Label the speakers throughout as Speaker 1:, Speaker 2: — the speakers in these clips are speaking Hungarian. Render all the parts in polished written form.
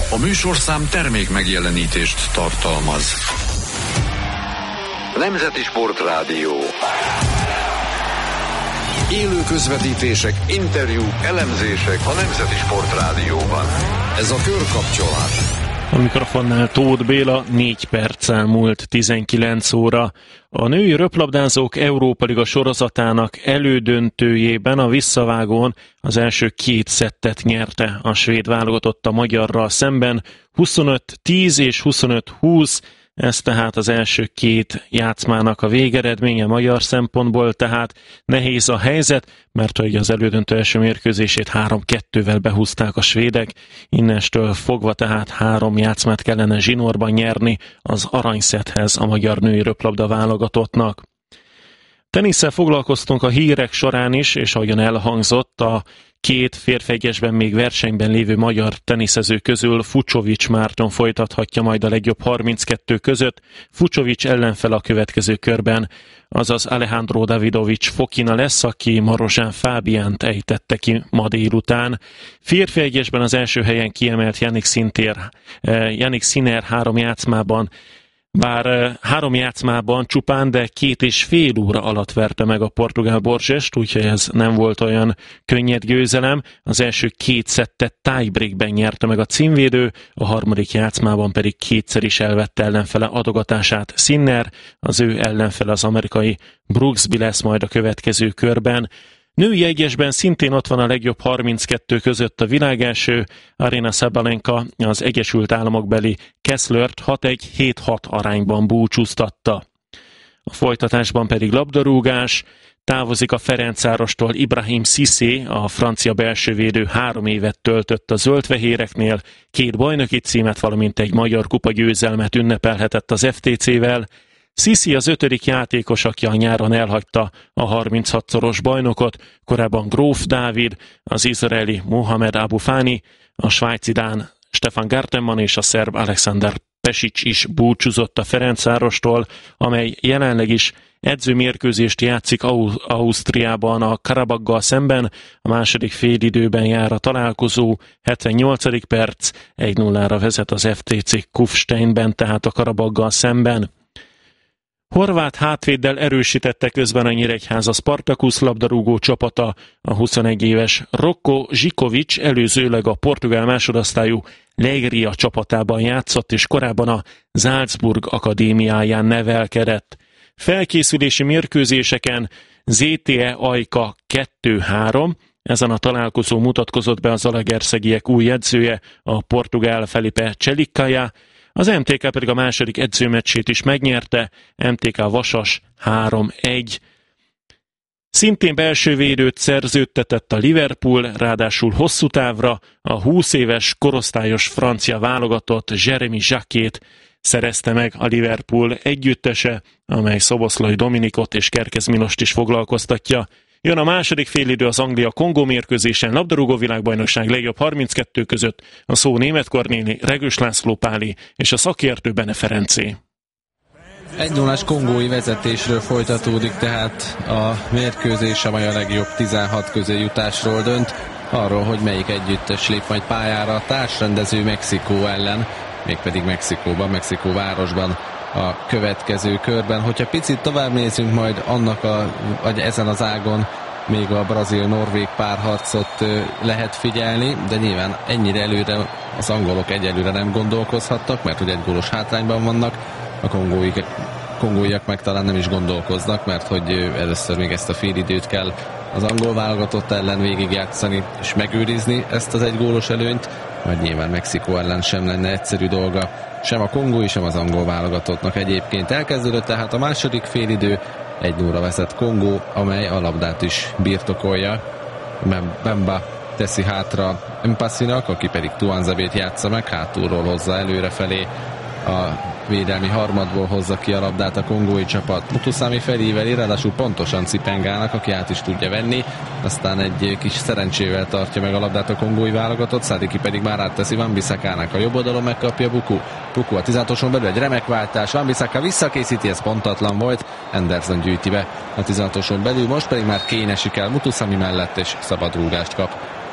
Speaker 1: A műsorszám termék megjelenítést tartalmaz. Nemzeti Sportrádió. Élő közvetítések, interjúk, elemzések a Nemzeti Sportrádióban. Ez a Körkapcsolás.
Speaker 2: A mikrofonnál Tóth Béla, 4 perccel múlt 19 óra. A női röplabdázók Európa Liga sorozatának elődöntőjében a visszavágón az első 2 szettet nyerte a svéd válogatott a magyarral szemben, 25-10 és 25-20. Ez tehát az első 2 játszmának a végeredménye magyar szempontból, tehát nehéz a helyzet, mert hogy az elődöntő első mérkőzését 3-2-vel behúzták a svédek, innestől fogva tehát 3 játszmát kellene zsinórban nyerni az aranyszethez a magyar női röplabda válogatottnak. Tenisszel foglalkoztunk a hírek során is, és ahogyan elhangzott, a 2 férfi egyesben még versenyben lévő magyar teniszező közül Fucsovics Márton folytathatja majd a legjobb 32 között. Fucsovics ellenfele a következő körben, azaz Alejandro Davidovich Fokina lesz, aki Marozsán Fábiánt ejtette ki ma délután. Férfi egyesben az első helyen kiemelt Jannik Sinner 3 játszmában, bár 3 játszmában csupán, de 2,5 óra alatt verte meg a portugál Borgest, úgyhogy ez nem volt olyan könnyed győzelem. Az első 2 szettet tiebreakben nyerte meg a címvédő, a harmadik játszmában pedig 2-szer is elvette ellenfele adogatását Sinner, az ő ellenfele az amerikai Brooksby lesz majd a következő körben. Női egyesben szintén ott van a legjobb 32 között a világelső, Aryna Sabalenka az Egyesült Államokbeli Kesslert 6-1-7-6 arányban búcsúztatta. A folytatásban pedig labdarúgás, távozik a Ferencvárostól Ibrahim Cissé, a francia belsővédő 3 évet töltött a zöldfehéreknél, 2 bajnoki címet, valamint egy magyar kupa győzelmet ünnepelhetett az FTC-vel. Sisi az 5. játékos, aki a nyáron elhagyta a 36-szoros bajnokot, korábban Gróf Dávid, az izraeli Mohamed Abu Fani, a svájci dán Stefan Gartenmann és a szerb Alexander Pesic is búcsúzott a Ferencvárostól, amely jelenleg is edzőmérkőzést játszik Ausztriában a Karabaggal szemben. A második félidőben jár a találkozó, 78. perc, 1-0-ra vezet az FTC Kufsteinben, tehát a Karabaggal szemben. Horvát hátvéddel erősítette közben a Nyíregyháza Spartacus labdarúgó csapata. A 21 éves Rocco Zsikovics előzőleg a portugál másodosztályú Leiria csapatában játszott, és korábban a Salzburg akadémiáján nevelkedett. Felkészülési mérkőzéseken ZTE Ajka 2-3, ezen a találkozó mutatkozott be az zalaegerszegiek új edzője, a portugál Felipe Celicaia. Az MTK pedig a második edzőmeccsét is megnyerte, MTK Vasas 3-1. Szintén belső védőt szerződtetett a Liverpool, ráadásul hosszú távra, a 20 éves korosztályos francia válogatott Jérémy Jacquet szerezte meg a Liverpool együttese, amely Szoboszlai Dominikot és Kerkez Milost is foglalkoztatja. Jön a második félidő az Anglia-Kongó mérkőzésen, labdarúgó világbajnokság legjobb 32 között, a szó Németh Kornéli, Regős László Páli és a szakértő Bene Ferencé.
Speaker 3: 1-0-ás kongói vezetésről folytatódik tehát a mérkőzés, amely a legjobb 16 közé jutásról dönt, arról, hogy melyik együttes lép majd pályára a társrendező Mexikó ellen, mégpedig Mexikóban, Mexikó városban a következő körben. Hogyha picit tovább nézünk majd vagy ezen az ágon, még a brazil-norvég párharcot lehet figyelni, de nyilván ennyire előre az angolok egyelőre nem gondolkozhatnak, mert hogy 1 gólos hátrányban vannak, a kongóiak meg talán nem is gondolkoznak, mert hogy először még ezt a félidőt kell az angol válogatott ellen végigjátszani és megőrizni ezt az 1 gólos előnyt, majd nyilván Mexikó ellen sem lenne egyszerű dolga, sem a kongói, sem az angol válogatottnak egyébként. Elkezdődött tehát a második félidő, 1-0-ra vezet Kongó, amely a labdát is birtokolja. Bemba teszi hátra Mpassinak, aki pedig Tuanzebét játsza meg, hátulról hozza előrefelé, a védelmi harmadból hozza ki a labdát a kongói csapat. Mutusami felíveli, ráadásul pontosan Cipengának, aki át is tudja venni, aztán egy kis szerencsével tartja meg a labdát a kongói válogatott, Sadiki pedig már átteszi Wan-Bissakának, a jobb oldalon megkapja Puku a 16-oson belül egy remek váltás, Wan-Bissaka visszakészíti, ez pontatlan volt, Anderson gyűjti be a 16-oson belül, most pedig már Kane esik el Mutusami mellett, és szabad rúgást kap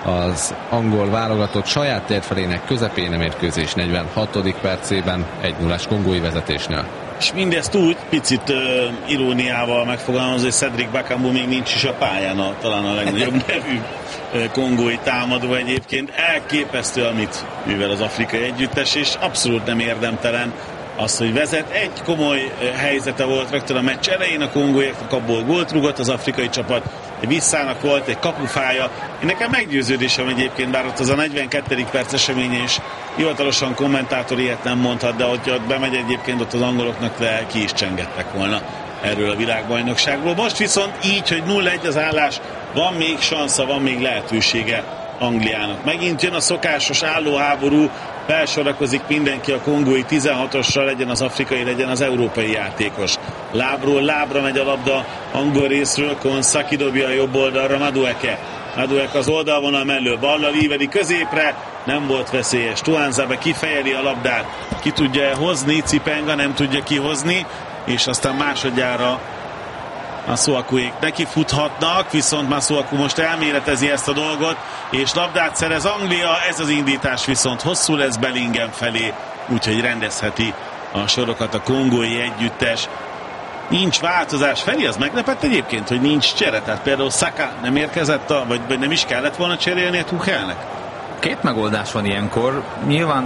Speaker 3: az angol válogatott saját térfelének közepén, a mérkőzés 46. percében 1-0-ás kongói vezetésnél.
Speaker 4: És mindezt úgy picit iróniával megfogalmaz, hogy Cedric Bakambu még nincs is a pályán, talán a legnagyobb nevű kongói támadó egyébként. Elképesztő, amit művel az afrikai együttes, és abszolút nem érdemtelen az, hogy vezet. Egy komoly helyzete volt rögtön a meccs elején, a kongóiaknak abból gólt rúgott az afrikai csapat, visszának volt egy kapufája. Én nekem meggyőződésem egyébként, bár ott az a 42. perc eseménye is hivatalosan kommentátor ilyet nem mondhat, de hogyha ott bemegy egyébként, ott az angoloknak le ki is csengettek volna erről a világbajnokságról. Most viszont így, hogy 0-1 az állás, van még sansza, van még lehetősége Angliának. Megint jön a szokásos állóháború, felsorakozik mindenki a kongói 16-osra, legyen az afrikai, legyen az európai játékos. Lábról lábra megy a labda angol részről, Konsa kidobja a jobb oldalra, Madueke az oldalvonal mellől, ballal íveli középre, nem volt veszélyes. Tuanzebe kifejeli a labdát, ki tudja hozni, Cipenga nem tudja kihozni, és aztán másodjára Masuakuék neki futhatnak, viszont Masuaku most elméletezi ezt a dolgot, és labdát szerez Anglia, ez az indítás viszont hosszú lesz Bellingham felé, úgyhogy rendezheti a sorokat a kongói együttes. Nincs változás. Feri, az meglepett egyébként, hogy nincs csere, tehát például Saka nem érkezett, vagy nem is kellett volna cserélni a Tuchelnek?
Speaker 5: Két megoldás van ilyenkor. Nyilván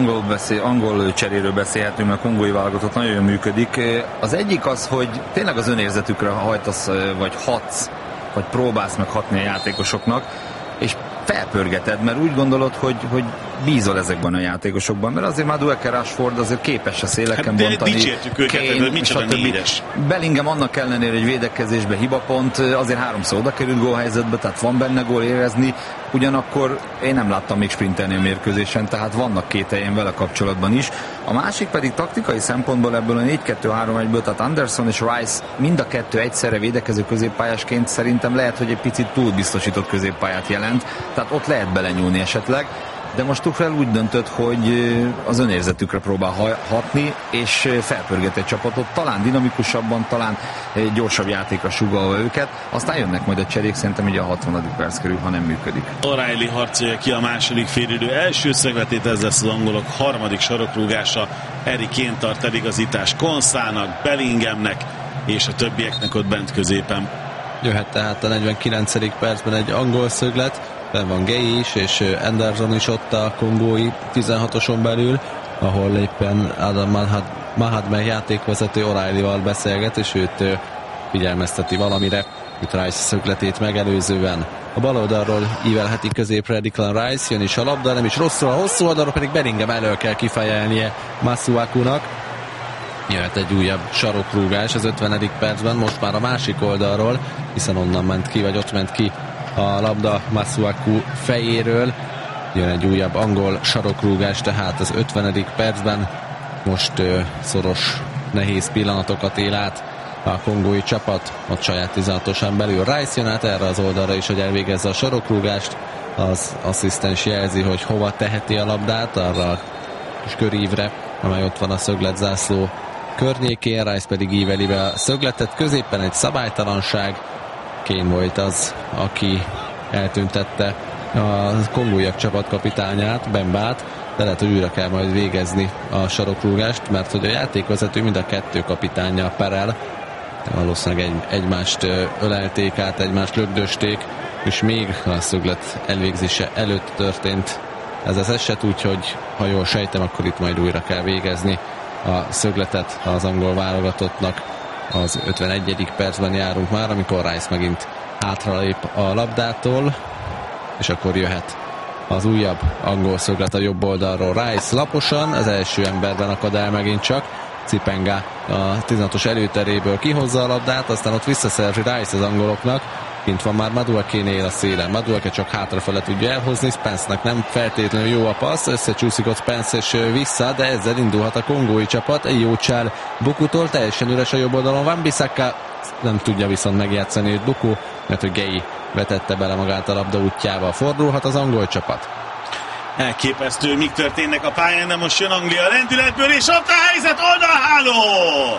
Speaker 5: angol cseréről beszélhetünk, mert a kongói válogatott nagyon jól működik. Az egyik az, hogy tényleg az önérzetükre hajtasz, vagy hatsz, vagy próbálsz meg hatni a játékosoknak, és felpörgeted, mert úgy gondolod, hogy bízol ezekben a játékosokban, mert azért Madueke, Rashford azért képes a széleken bontani.
Speaker 4: Dicsértük őket, micsoda négyes.
Speaker 5: Bellingham annak ellenére, hogy védekezésbe hibapont, azért 3-szor oda került gólhelyzetbe, tehát van benne gól érezni, ugyanakkor én nem láttam még sprintelni a mérkőzésen, tehát vannak kételjeim vele kapcsolatban is. A másik pedig taktikai szempontból ebből a 4-2-3-1-ből, tehát Anderson és Rice mind a kettő egyszerre védekező középpályásként szerintem lehet, hogy egy picit túl biztosított középpályát jelent, tehát ott lehet belenyúlni esetleg, de most Tuchel úgy döntött, hogy az önérzetükre próbál hatni, és felpörget egy csapatot, talán dinamikusabban, talán gyorsabb játékra sugallva őket, aztán jönnek majd a cserék, szerintem ugye a 60. perc körül, ha nem működik.
Speaker 4: O'Reilly harcolja ki a második félidő első szögletét, ez lesz az angolok harmadik sarokrúgása, Harry Kane tart eligazítás Konsának, Bellinghamnek és a többieknek ott bent középen.
Speaker 3: Jöhet tehát a 49. percben egy angol szöglet, ben van Gay is, és Anderson is ott a kongói 16-oson belül, ahol éppen Adam Mahatme játékvezető O'Reillyval beszélget, és őt figyelmezteti valamire, itt Rice szögletét megelőzően. A bal oldalról ívelheti középre Declan Rice, jön is a labda, nem is rosszul, a hosszú oldalról pedig Bellingham elől kell kifejelnie Masuakunak. Jöhet egy újabb sarokrúgás az 50. percben, most már a másik oldalról, hiszen onnan ment ki, vagy ott ment ki a labda Masuaku fejéről. Jön egy újabb angol sarokrúgás, tehát az 50. percben most szoros, nehéz pillanatokat él át a kongói csapat, ott saját 16-osán belül. Rice jön át erre az oldalra is, hogy elvégezze a sarokrúgást. Az asszisztens jelzi, hogy hova teheti a labdát, arra a kis körívre, amely ott van a szögletzászló környékén. Rice pedig íveli be a szögletet, középen egy szabálytalanság. Kane volt az, aki eltüntette a kongóiak csapatkapitányát, Bembát, de lehet, hogy újra kell majd végezni a sarokrúgást, mert hogy a játékvezető mind a kettő kapitánya perel, valószínűleg egymást ölelték át, egymást lögdösték, és még a szöglet elvégzése előtt történt ez az eset, úgyhogy ha jól sejtem, akkor itt majd újra kell végezni a szögletet az angol válogatottnak. Az 51. percben járunk már, amikor Rice megint hátralép a labdától, és akkor jöhet az újabb angol szöglet a jobb oldalról. Rice laposan, az első emberben akad el megint csak. Cipenga a 16-os előteréből kihozza a labdát, aztán ott visszaszerzi Rice az angoloknak. Kint van már Madueke-nél a szélen. Madueke csak hátrafele tudja elhozni, Spence-nek nem feltétlenül jó a passz, összecsúszik ott Spence és vissza, de ezzel indulhat a kongói csapat. Egy jó csál Bukutól, teljesen üres a jobb oldalon van Bissaka, nem tudja viszont megjátszani őt Buku, mert hogy Gay vetette bele magát a labda útjába. Fordulhat az angol csapat.
Speaker 4: Elképesztő, mik történnek a pályán, de most jön Anglia lendületből, és ott a helyzet, oldalháló!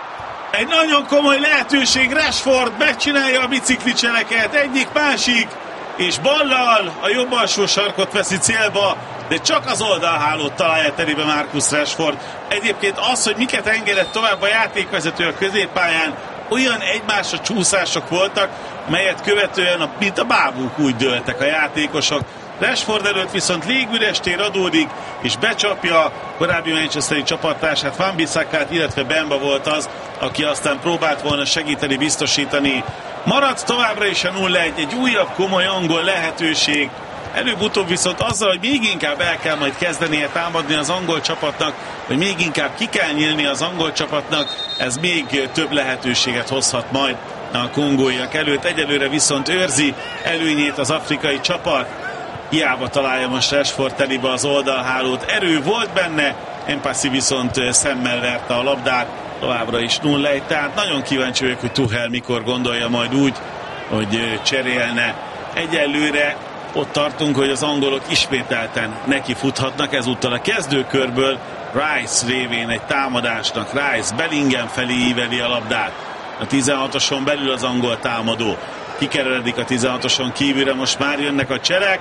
Speaker 4: Egy nagyon komoly lehetőség, Rashford megcsinálja a biciklicseleket, egyik-másik, és ballal a jobb alsó sarkot veszi célba, de csak az oldalhálót találja terébe Marcus Rashford. Egyébként az, hogy miket engedett tovább a játékvezető a középpályán, olyan egymásra csúszások voltak, melyet követően, mint a bábúk úgy dőltek a játékosok. Rashford előtt viszont légüres tér adódik, és becsapja korábbi manchesteri csapattársát, Wan-Bissakát, illetve Bemba volt az, aki aztán próbált volna segíteni, biztosítani. Maradt továbbra is a 0-1, egy újabb komoly angol lehetőség. Előbb-utóbb viszont azzal, hogy még inkább el kell majd kezdenie támadni az angol csapatnak, vagy még inkább ki kell nyílni az angol csapatnak, ez még több lehetőséget hozhat majd a kongóiak előtt. Egyelőre viszont őrzi előnyét az afrikai csapat. Hiába találja most Rashford telibe az oldalhálót. Erő volt benne, Mpassi viszont szemmel verte a labdát, továbbra is 0-1, tehát nagyon kíváncsi vagyok, hogy Tuchel mikor gondolja majd úgy, hogy cserélne. Egyelőre ott tartunk, hogy az angolok ismételten neki futhatnak, ezúttal a kezdőkörből Rice révén egy támadásnak. Rice Bellingham felé íveli a labdát. A 16-oson belül az angol támadó. Kikereledik a 16-oson kívülre, most már jönnek a cserek,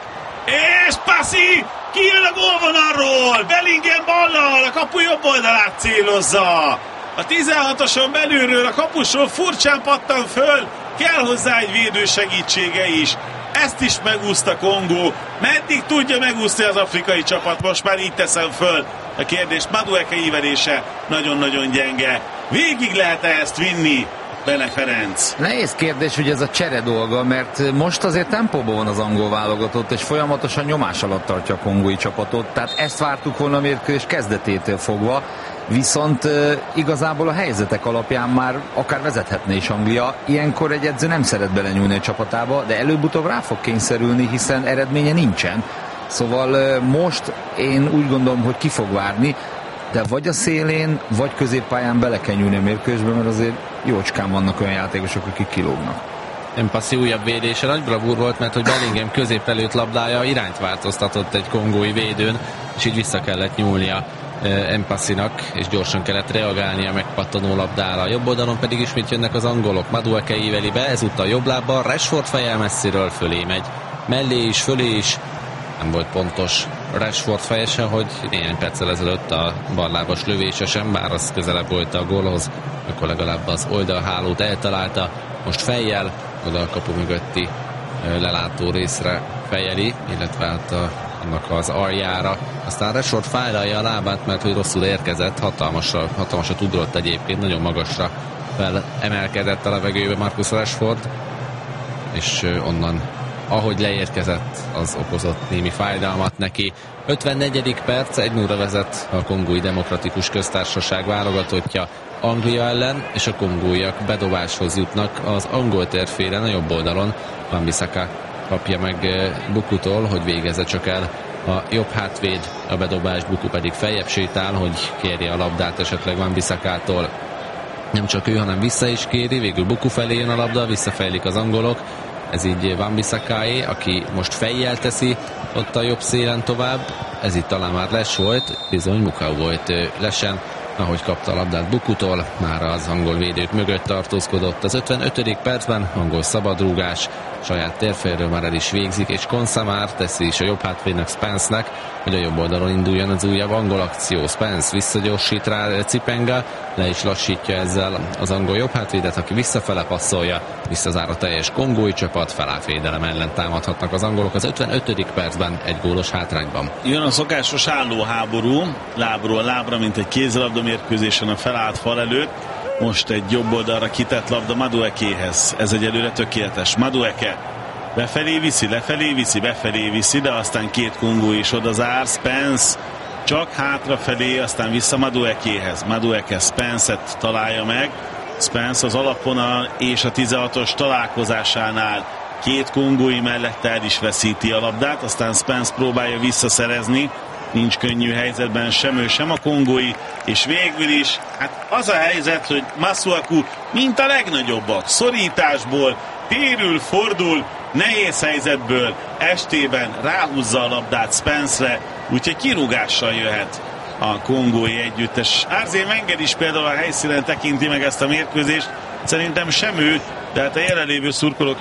Speaker 4: és Passi kijön a gólvonalról, Bellingham ballal, a kapu jobb oldalát célozza. A 16-oson belülről a kapusról furcsán pattan föl, kell hozzá egy védő segítsége is. Ezt is megúszta Kongó. Meddig tudja megúszni az afrikai csapat? Most már így teszem föl a kérdést. Madueke ívelése nagyon-nagyon gyenge. Végig lehet-e ezt vinni? Bene Ferenc.
Speaker 5: Nehéz kérdés, hogy ez a csere dolga, mert most azért tempóban van az angol válogatott, és folyamatosan nyomás alatt tartja a kongói csapatot, tehát ezt vártuk volna a mérkőzés kezdetétől fogva, viszont igazából a helyzetek alapján már akár vezethetné is Anglia. Ilyenkor egy edző nem szeret belenyúlni a csapatába, de előbb-utóbb rá fog kényszerülni, hiszen eredménye nincsen. Szóval most én úgy gondolom, hogy ki fog várni, de vagy a szélén, vagy középpályán bele kell nyúlni a mérkőzésbe, mert azért jócskán vannak olyan játékosok, akik kilógnak.
Speaker 3: Mpassi újabb védése nagy bravúr volt, mert hogy Bellingham közép előtt labdája irányt változtatott egy kongói védőn, és így vissza kellett nyúlnia Mpassinak, és gyorsan kellett reagálnia megpattanó labdára. A jobb oldalon pedig ismét jönnek az angolok. Madueke íveli be, ezúttal jobb lábbal, Rashford fejjel messziről fölé megy. Mellé is, fölé is. Nem volt pontos Rashford fejesen, hogy néhány perccel ezelőtt a ballábas lövése sem, bár az közelebb volt a gólhoz, akkor legalább az oldalhálót eltalálta. Most fejjel, oda a kapu mögötti lelátó részre fejeli, illetve hát annak az aljára. Aztán Rashford fájlalja a lábát, mert hogy rosszul érkezett, hatalmasat ugrott egyébként, nagyon magasra felemelkedett a levegőbe Marcus Rashford, és onnan ahogy leérkezett, az okozott némi fájdalmat neki. 54. perc, 1-0-ra vezet a Kongói Demokratikus Köztársaság válogatottja Anglia ellen, és a kongóiak bedobáshoz jutnak az angol térfélen, a jobb oldalon. Wan-Bissaka kapja meg Bukutól, hogy végezze csak el a jobb hátvéd, a bedobás, Buku pedig feljebb sétál, hogy kérje a labdát esetleg Wan-Bissakától. Nem csak ő, hanem vissza is kéri, végül Buku felé jön a labda, visszafejlik az angolok. Ez így Wan-Bissakaé, aki most fejjel teszi ott a jobb szélen tovább. Ez itt talán már Les volt, bizony Mukau volt Lesen, ahogy kapta a labdát Bukutól, már az angol védők mögött tartózkodott. Az 55. percben angol szabadrúgás, saját térfélről már el is végzik, és Konsa már teszi is a jobb hátvédnek Spence-nek, hogy a jobb oldalon induljon az újabb angol akció. Spence visszagyorsít rá Cipenga, le is lassítja ezzel az angol jobb hátvédet, aki visszafele passzolja, visszazár a teljes kongói csapat, felállvédelem ellen támadhatnak az angolok az 55. percben egy gólos hátrányban.
Speaker 4: Jön a szokásos állóháború, lábról lábra, mint egy kézilabda mérkőzésen a felállt fal előtt. Most egy jobb oldalra kitett labda Maduekéhez. Ez egyelőre tökéletes. Madueke befelé viszi, lefelé viszi, befelé viszi, de aztán két kongó is odazár. Spence csak hátrafelé, aztán vissza Maduekéhez. Madueke Spence-et találja meg. Spence az alapvonal és a 16-os találkozásánál két kongói mellett el is veszíti a labdát, aztán Spence próbálja visszaszerezni. Nincs könnyű helyzetben sem ő, sem a kongói, és végül is, hát az a helyzet, hogy Masuaku mint a legnagyobbak, szorításból, térül, fordul, nehéz helyzetből, estében ráhúzza a labdát Spence-re, úgyhogy kirúgással jöhet a kongói együttes. Arsène Wenger is például a helyszínen tekinti meg ezt a mérkőzést, szerintem sem ő, de hát a jelenlévő szurkolók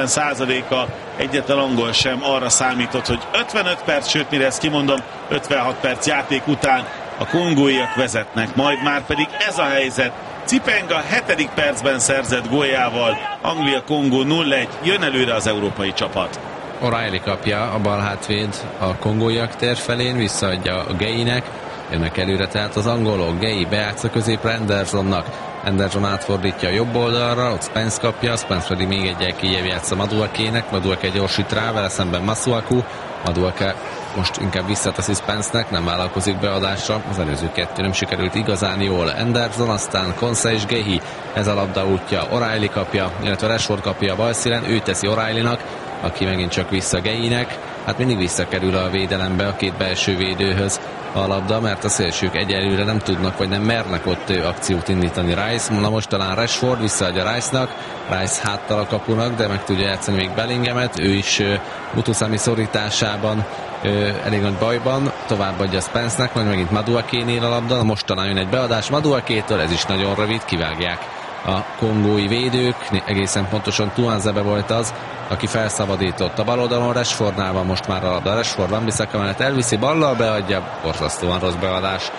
Speaker 4: 90%-a, egyetlen angol sem arra számított, hogy 55 perc, sőt mire ezt kimondom, 56 perc játék után a kongóiak vezetnek, majd már pedig ez a helyzet. Cipenga 7. percben szerzett góljával, Anglia-Kongó 0-1, jön előre az európai csapat.
Speaker 3: O'Reilly kapja a bal hátvéd a kongóiak tér felén, visszaadja a Geinek, jönnek előre tehát az angolok, Gei bejátsza középre Andersonnak, Anderson átfordítja a jobb oldalra, ott Spence kapja, Spence pedig még egyel kijebb játsza Maduakének, Maduake gyorsít rá, vele szemben Masuaku, Maduake most inkább visszateszi Spence-nek, nem vállalkozik beadásra, az előző kettő nem sikerült igazán jól. Anderson, aztán Konsa és Gehi, ez a labda útja, O'Reilly kapja, illetve Rashford kapja a bal szílen, ő teszi O'Reillynak, aki megint csak vissza Geinek, hát mindig visszakerül a védelembe a két belső védőhöz a labda, mert a szélsők egyelőre nem tudnak, vagy nem mernek ott akciót indítani. Rice, na most talán Rashford visszaadja Rice-nak, Rice háttal a kapunak, de meg tudja játszani még Bellinghamet, ő is Mutusami szorításában elég nagy bajban, továbbadja Spence-nek, majd megint Maduakénél a labda, most talán jön egy beadás Maduakétől, ez is nagyon rövid, kivágják a kongói védők, egészen pontosan Tuanzebe volt az, aki felszabadított a bal oldalon, Rashfordnál van most már a labda, Rashford Van Bissaka mellett elviszi, ballal beadja, borzasztóan rossz beadás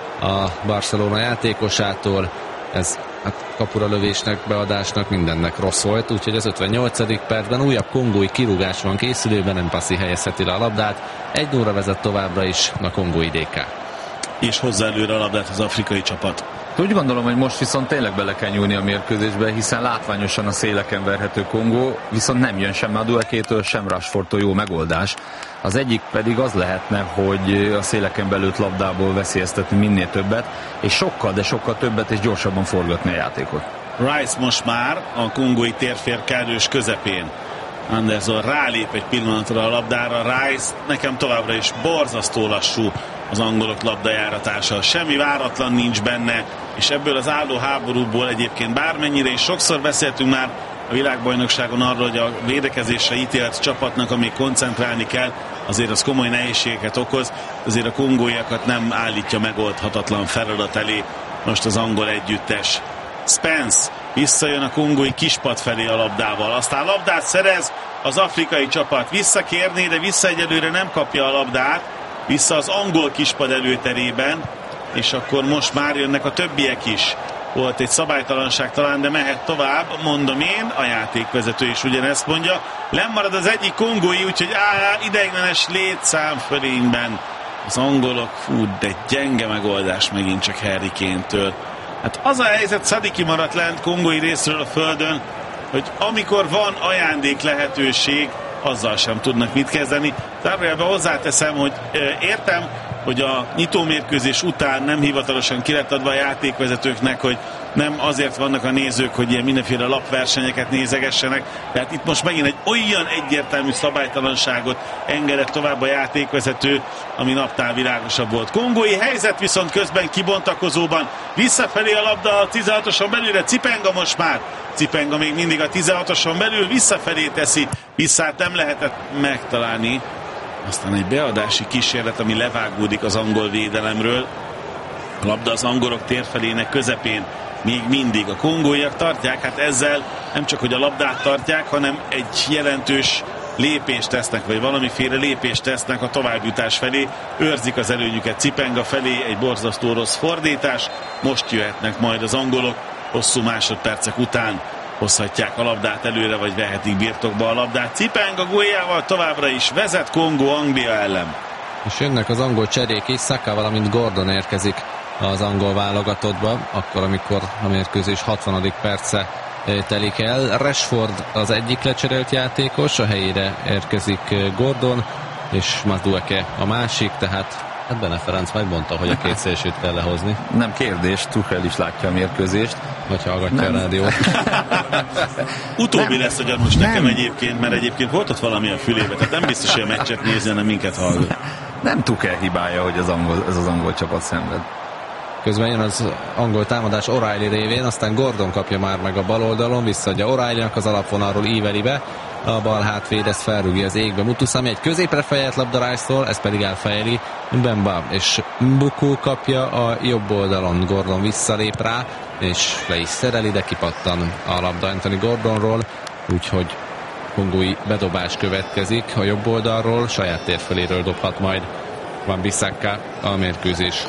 Speaker 3: a Barcelona játékosától, ez hát kapura lövésnek, beadásnak, mindennek rossz volt, úgyhogy az 58. percben újabb kongói kirúgás van készülőben, nem passzi helyezheti le a labdát, 1-0-ra vezet továbbra is a kongói DK.
Speaker 4: És hozzá előre a labdát az afrikai csapat.
Speaker 5: Úgy gondolom, hogy most viszont tényleg bele kell nyúlni a mérkőzésbe, hiszen látványosan a széleken verhető Kongó, viszont nem jön sem Maduakétől, sem Rashfordtól jó megoldás. Az egyik pedig az lehetne, hogy a széleken belőtt labdából veszélyeztetni minél többet, és sokkal, de sokkal többet és gyorsabban forgatni a játékot.
Speaker 4: Rice most már a kongói térfél kellős közepén. Anderson rálép egy pillanatra a labdára, Rice nekem továbbra is borzasztó lassú az angolok labdajáratása. Semmi váratlan nincs benne, és ebből az álló háborúból egyébként bármennyire is sokszor beszéltünk már a világbajnokságon arról, hogy a védekezésre ítélt csapatnak, amíg koncentrálni kell, azért az komoly nehézségeket okoz, azért a kongóiakat nem állítja megoldhatatlan feladat elé most az angol együttes. Spence visszajön a kongói kispad felé a labdával, aztán labdát szerez az afrikai csapat, visszakérné, de egyelőre nem kapja a labdát, vissza az angol kispad előterében, és akkor most már jönnek a többiek is. Volt egy szabálytalanság talán, de mehet tovább, mondom én, a játékvezető is ugyanezt mondja. Lemarad az egyik kongói, úgyhogy ideiglenes létszám fölényben az angolok, de gyenge megoldás megint csak Harry Kane-től. Hát az a helyzet, Sadiki maradt lent kongói részről a földön, hogy amikor van ajándék lehetőség, azzal sem tudnak mit kezdeni. Zárójelben hozzáteszem, hogy értem, hogy a nyitómérkőzés után nem hivatalosan ki lett adva a játékvezetőknek, hogy nem azért vannak a nézők, hogy ilyen mindenféle lapversenyeket nézegessenek, tehát itt most megint egy olyan egyértelmű szabálytalanságot engedett tovább a játékvezető, ami naptál világosabb volt. Kongói helyzet viszont közben kibontakozóban, visszafelé a labda a 16-oson belülre, Cipenga most már, Cipenga még mindig a 16-oson belül, visszafelé teszi, visszát nem lehetett megtalálni. Aztán egy beadási kísérlet, ami levágódik az angol védelemről. A labda az angolok térfelének közepén. Még mindig a kongóiak tartják, hát ezzel nem csak, hogy a labdát tartják, hanem egy jelentős lépést tesznek, vagy valamiféle lépést tesznek a továbbjutás felé. Őrzik az előnyüket Cipenga felé, egy borzasztó rossz fordítás. Most jöhetnek majd az angolok, hosszú másodpercek után hozhatják a labdát előre, vagy vehetik birtokba a labdát. Cipenga góljával továbbra is vezet Kongó Anglia ellen.
Speaker 3: És jönnek az angol cserék is, Saka, valamint Gordon érkezik az angol válogatottba, akkor, amikor a mérkőzés 60. perce telik el. Rashford az egyik lecserélt játékos, a helyére érkezik Gordon, és Madueke a másik, tehát Bene Ferenc megmondta, hogy a két szélsőt kell lehozni.
Speaker 5: Nem kérdés, Tuchel is látja a mérkőzést.
Speaker 3: Vagy hallgatja a rádiót.
Speaker 4: Utóbbi lesz a gyanús nekem egyébként, mert egyébként volt ott valami a fülébe, tehát nem biztos, hogy a meccset nézni, hanem minket hallgat.
Speaker 5: Nem Tuchel hibája, hogy ez az angol csapat szenved.
Speaker 3: Közben jön az angol támadás O'Reilly révén, aztán Gordon kapja már meg a bal oldalon, visszaadja O'Reillynak az alapvonalról íveli be, a bal hátvéd ezt felrúgja az égbe. Mutusami egy középre fejelt labda Rice-tól, ez pedig elfejeli Mbemba, és Mbuku kapja a jobb oldalon, Gordon visszalép rá, és le is szereli, de kipattan a labda Anthony Gordonról, úgyhogy kongói bedobás következik a jobb oldalról, saját térfeléről dobhat majd Wan-Bissaka. A mérkőzés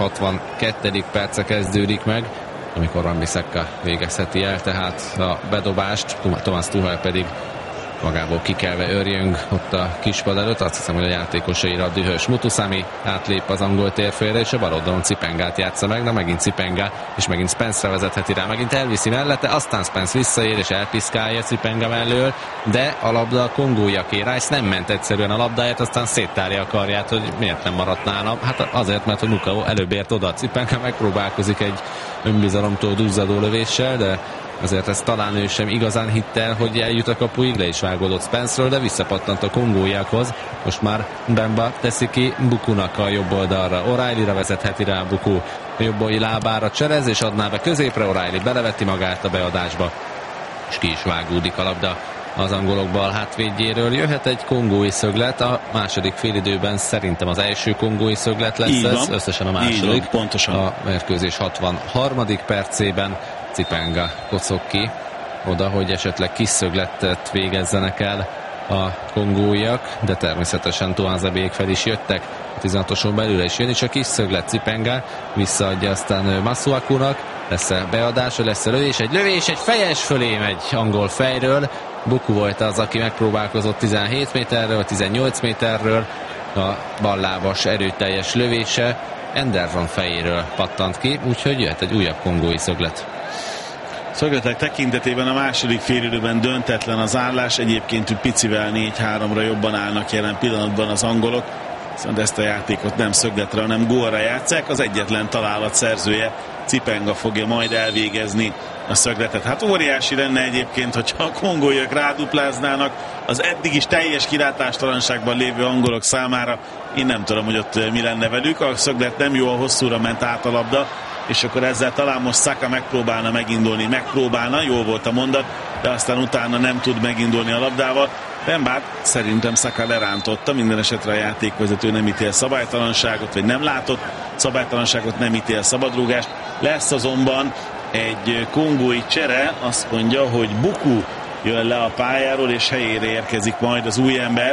Speaker 3: 62. perce kezdődik meg, amikor Wan-Bissaka végezheti el tehát a bedobást, Thomas Tuchel pedig magából kikelve örjöng ott a kispad előtt. Azt hiszem, hogy a játékosaira dühös. Mutusami átlép az angol térfélre, és a bal oldalon Cipengát játsza meg, de megint Cipenga, és megint Spence-re vezetheti rá, megint elviszi mellette, aztán Spence visszaér, és elpiszkálja Cipenga mellől, de a labda a kongóiaké. Rice nem ment egyszerűen a labdáért, aztán széttárja a karját, hogy miért nem maradt nála. Hát azért, mert hogy Mukau előbb ért oda. Cipenga megpróbálkozik egy önbizalomtól duzzadó lövéssel, de azért ezt talán ő sem igazán hitte el, hogy eljut a kapuig, le is vágódott Spence-ről, de visszapattant a kongóiakhoz. Most már Bemba teszi ki Bukunak a jobb oldalra. O'Reillyre vezetheti rá Buku. A jobb lábára cserez, és adná be középre. O'Reilly beleveti magát a beadásba, és ki is vágódik a labda az angolok bal hátvédjéről. Jöhet egy kongói szöglet, a második félidőben szerintem az első kongói szöglet lesz ez, összesen a második.
Speaker 4: Van, pontosan.
Speaker 3: A mérkőzés 63. percében Cipenga kocog ki oda, hogy esetleg kis szögletet végezzenek el a kongóiak, de természetesen Toanzebék fel is jöttek. A 16-oson belül is jön, és a kis szöglet Cipenga visszaadja aztán Masuakunak. Lesz-e beadás, lesz-e lövés? Egy lövés, egy fejes fölé megy angol fejről. Buku volt az, aki megpróbálkozott 17 méterről, 18 méterről. A ballábas erőteljes lövése Anderson fejéről pattant ki, úgyhogy jöhet egy újabb kongói szöglet.
Speaker 4: Szögletek tekintetében a második félidőben döntetlen az állás, egyébként picivel 4-3-ra jobban állnak jelen pillanatban az angolok, viszont ezt a játékot nem szögletre, hanem gólra játsszák. Az egyetlen találat szerzője Cipenga fogja majd elvégezni a szögletet. Hát óriási lenne egyébként, hogyha a kongóiak rádupláznának az eddig is teljes kilátástalanságban lévő angolok számára. Én nem tudom, hogy ott mi lenne velük. A szöglet nem jó, a hosszúra ment át a labda, és akkor ezzel talán most Saka megpróbálna megindulni. Megpróbálna, jó volt a mondat, de aztán utána nem tud megindulni a labdával. Bár szerintem Saka lerántotta, minden esetre a játékvezető nem ítél szabálytalanságot, vagy nem látott szabálytalanságot, nem ítél szabadrúgást. Lesz azonban egy kongói csere, azt mondja, hogy Buku jön le a pályáról, és helyére érkezik majd az új ember.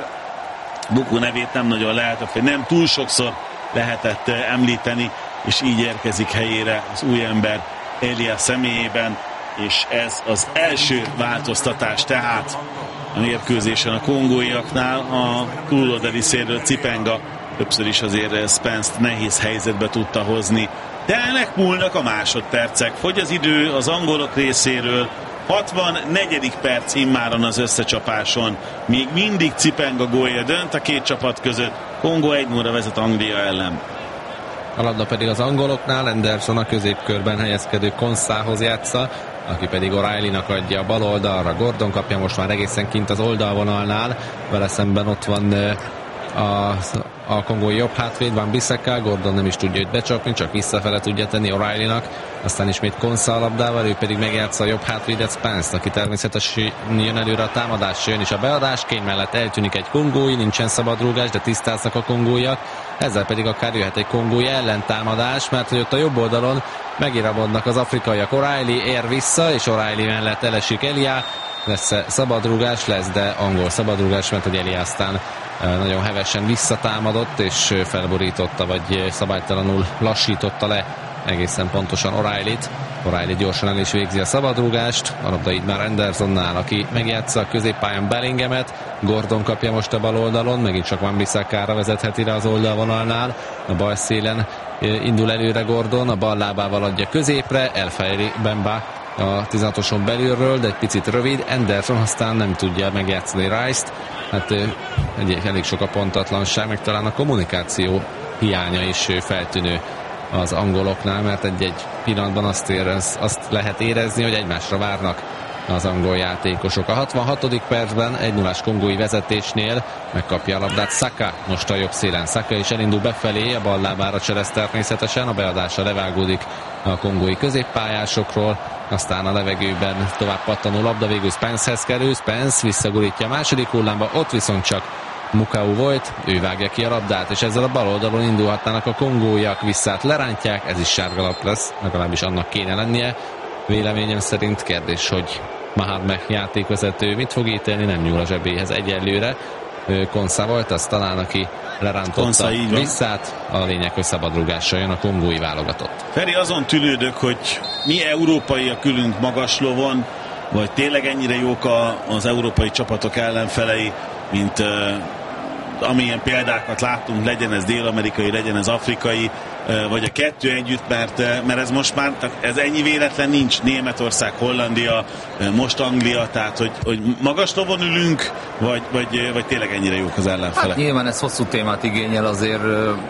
Speaker 4: Buku nevét nem nagyon lehetett, vagy nem túl sokszor lehetett említeni, és így érkezik helyére az új ember Elia személyében, és ez az első változtatás tehát a mérkőzésen a kongóiaknál. A túloldali szélről Cipenga többször is azért Spence-t nehéz helyzetbe tudta hozni, de ennek múlnak a másodpercek. Fogy az idő az angolok részéről, 64. perc immáron az összecsapáson. Még mindig Cipenga gólja dönt a két csapat között. Kongó 1-0-ra vezet Anglia ellen.
Speaker 3: A labda pedig az angoloknál, Anderson a középkörben helyezkedő Konszához játsza, aki pedig O'Reillynak adja a bal oldalra. Gordon kapja most már egészen kint az oldalvonalnál, vele szemben ott van a kongói jobb hátvéd, Wan-Bissaka. Gordon nem is tudja őt becsapni, csak visszafele tudja tenni O'Reillynak, aztán ismét Konsa a labdával, ő pedig megjátsza a jobb hátvédet Spence-t, aki természetesen jön előre a támadás, jön is a beadás, Kane mellett eltűnik egy kongói, nincsen szabadrúgás, de tisztáznak a kongóiak, ezzel pedig akár jöhet egy kongói ellentámadás, mert hogy ott a jobb oldalon megirabodnak az afrikaiak. O'Reilly ér vissza, és O'Reilly mellett elesik Elia. Lesz szabadrúgás, lesz, de angol szabadrúgás, mert hogy Elia aztán nagyon hevesen visszatámadott, és felborította, vagy szabálytalanul lassította le egészen pontosan O'Reillyt. O'Reilly gyorsan el is végzi a szabadrúgást, a labda így már Andersonnál, aki megjátsza a középpályán Bellinghamet. Gordon kapja most a bal oldalon, megint csak Wan-Bissakára vezetheti rá az oldalvonalnál. A bal szélen indul előre Gordon, a bal lábával adja középre, elfejli Bemba a 16-oson belülről, de egy picit rövid. Anderson aztán nem tudja megjátszani Rice-t. Hát elég sok a pontatlanság, meg talán a kommunikáció hiánya is feltűnő az angoloknál, mert egy-egy pillanatban azt lehet érezni, hogy egymásra várnak az angol játékosok. A 66. percben 1-0-ás kongói vezetésnél megkapja a labdát Saka, most a jobb szélen Saka, és elindul befelé, a bal lábára cserez természetesen, a beadása levágódik a kongói középpályásokról, aztán a levegőben tovább pattanó labda végül Spencehez kerül, Spence visszagurítja a második hullámba, ott viszont csak Mukau volt, ő vágja ki a labdát, és ezzel a bal oldalon indulhatnának a kongóiak, visszát lerántják, ez is sárgalap lesz, legalábbis annak kéne lennie. véleményem szerint. Kérdés, hogy Mahatme játékvezető mit fog ítélni, nem nyúl a zsebéhez egyelőre. Konsza volt az talán, aki lerántotta visszát. A lényeg, hogy szabadrúgással jön a kongói válogatott.
Speaker 4: Feri, azon tűnődök, hogy mi európaiak ülünk magas lovon, vagy tényleg ennyire jók az európai csapatok ellenfelei, mint amilyen példákat láttunk, legyen ez dél-amerikai, legyen ez afrikai, vagy a kettő együtt, mert ez most már, ez ennyi véletlen nincs. Németország, Hollandia, most Anglia, tehát hogy magas lovon ülünk, vagy tényleg ennyire jók az ellenfelek?
Speaker 5: Hát nyilván ez hosszú témát igényel, azért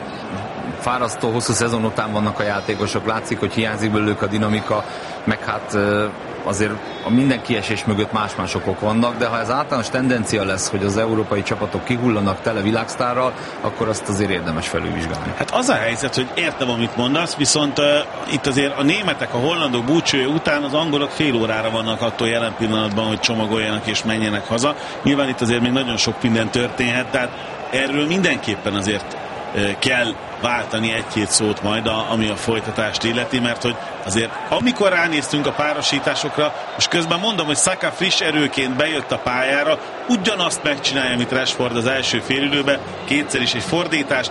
Speaker 5: fárasztó, hosszú szezon után vannak a játékosok, látszik, hogy hiányzik belőlük a dinamika, meg hát azért a minden kiesés mögött más-más okok vannak, de ha ez általános tendencia lesz, hogy az európai csapatok kihullanak tele világsztárral, akkor azt azért érdemes felülvizsgálni.
Speaker 4: Hát az a helyzet, hogy értem, amit mondasz, viszont itt azért a németek, a hollandok búcsúja után az angolok fél órára vannak attól jelen pillanatban, hogy csomagoljanak és menjenek haza. Nyilván itt azért még nagyon sok minden történhet, tehát erről mindenképpen azért kell váltani egy-két szót majd, ami a folytatást illeti, mert hogy azért amikor ránéztünk a párosításokra, és közben mondom, hogy Saka friss erőként bejött a pályára, ugyanazt megcsinálja, mint Rashford az első félidőben, kétszer is egy fordítást,